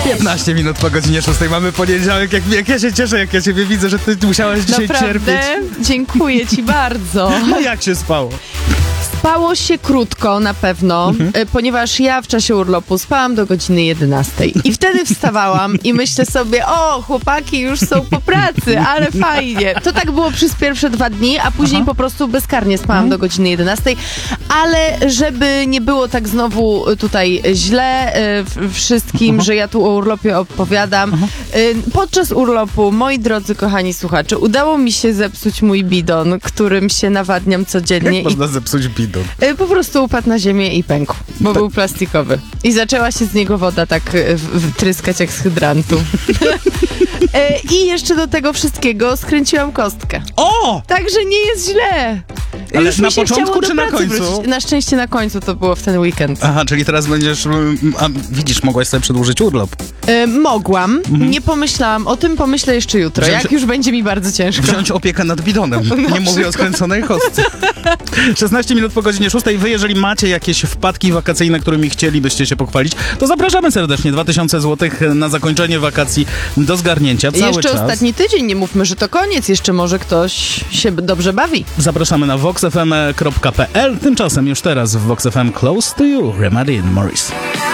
15 minut po godzinie 6 mamy poniedziałek. Jak ja się cieszę, jak ja ciebie widzę, że ty musiałaś dzisiaj Naprawdę? cierpieć. Dziękuję ci bardzo. No jak się spało? Spało się krótko na pewno, ponieważ ja w czasie urlopu spałam do godziny 11. I wtedy wstawałam i myślę sobie, o, chłopaki już są po pracy, ale fajnie. To tak było przez pierwsze 2 dni, a później po prostu bezkarnie spałam do godziny 11. Ale żeby nie było tak znowu tutaj źle wszystkim, że ja tu o urlopie opowiadam. Podczas urlopu, moi drodzy kochani słuchacze, udało mi się zepsuć mój bidon, którym się nawadniam codziennie. Jak można zepsuć bidon? Po prostu upadł na ziemię i pękł, bo był plastikowy. I zaczęła się z niego woda tak tryskać jak z hydrantu. I jeszcze do tego wszystkiego skręciłam kostkę. O! Także nie jest źle. Ale Już na mi się początku chciało do czy na pracy końcu? wrócić. Na szczęście na końcu to było w ten weekend. Aha, czyli teraz będziesz... A widzisz, mogłaś sobie przedłużyć urlop. Mogłam, nie pomyślałam. O tym pomyślę jeszcze jutro, jak już będzie mi bardzo ciężko. Wziąć opiekę nad bidonem. Nie mówię o skręconej kostce. 16 minut po godzinie 6. Wy, jeżeli macie jakieś wpadki wakacyjne, którymi chcielibyście się pochwalić, to zapraszamy serdecznie. 2000 zł na zakończenie wakacji do zgarnięcia cały jeszcze czas. ostatni tydzień, nie mówmy, że to koniec. Jeszcze może ktoś się dobrze bawi. Zapraszamy na voxfm.pl. Tymczasem już teraz w Vox FM Close to You, Rema Dean Morris.